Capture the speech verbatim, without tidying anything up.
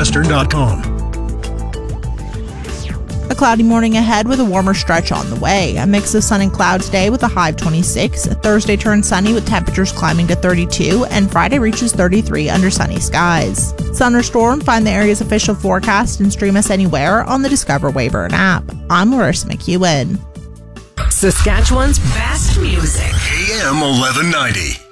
western dot com. A cloudy morning ahead with a warmer stretch on the way. A mix of sun and clouds day with a high of twenty-six. Thursday turns sunny with temperatures climbing to thirty-two, and Friday reaches thirty-three under sunny skies. Sun or storm, find the area's official forecast and stream us anywhere on the Discover Weyburn app. I'm Larissa McEwen. Saskatchewan's best music. A M eleven ninety.